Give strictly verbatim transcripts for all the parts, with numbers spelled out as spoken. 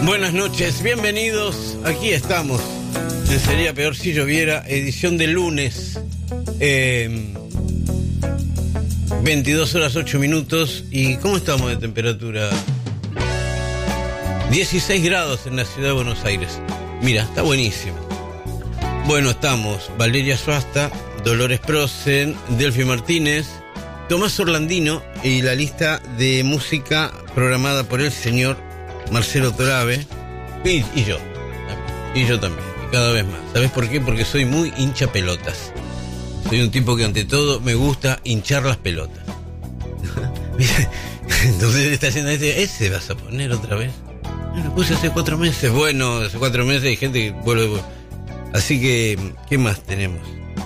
Buenas noches, bienvenidos. Aquí estamos. Sería peor si lloviera. Edición de lunes. Eh, veintidós horas ocho minutos. ¿Y cómo estamos de temperatura? dieciséis grados en la ciudad de Buenos Aires. Mira, está buenísimo. Bueno, estamos Valeria Suasta, Dolores Prosen, Delphi Martínez, Tomás Orlandino y la lista de música programada por el señor Marcelo Torabe y, y yo, y yo también, y cada vez más. ¿Sabes por qué? Porque soy muy hincha pelotas. Soy un tipo que ante todo me gusta hinchar las pelotas. Entonces está haciendo ese, ese vas a poner otra vez. Lo puse hace cuatro meses. Bueno, hace cuatro meses hay gente que vuelve, vuelve. Así que, ¿qué más tenemos?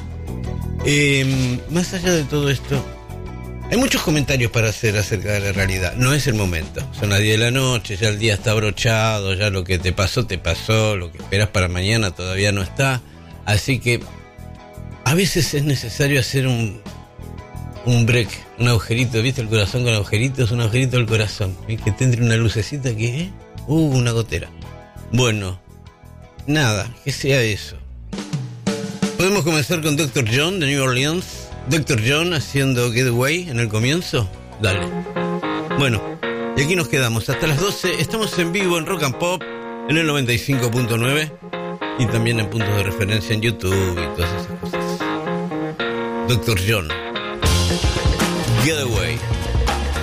Eh, más allá de todo esto, hay muchos comentarios para hacer acerca de la realidad. No es el momento. Son las diez de la noche, ya el día está abrochado, ya lo que te pasó, te pasó, lo que esperas para mañana todavía no está. Así que a veces es necesario hacer un, un break, un agujerito. ¿Viste el corazón con agujeritos? Un agujerito del corazón. ¿Eh? Que te entre una lucecita que... ¿eh? Uh, una gotera. Bueno, nada, que sea eso. Podemos comenzar con doctor John de New Orleans. doctor John haciendo Getaway en el comienzo. Dale. Bueno, y aquí nos quedamos hasta las doce. Estamos en vivo en Rock and Pop en el noventa y cinco punto nueve y también en puntos de referencia en YouTube y todas esas cosas. doctor John, Getaway.